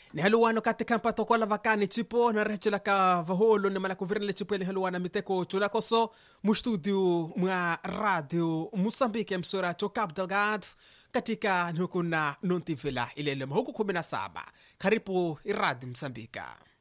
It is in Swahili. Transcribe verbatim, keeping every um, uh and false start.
ni haluano katika mpatokola vakani chipo na rechela ka vaholo ni malakuvirnile chipo ili haluana miteko chulakoso mu studio mwa radio Mosambiki msora cho Cabo Delgado katika nukuna nontifila ilele mahuku kumi na saba karibu iradi Msambika.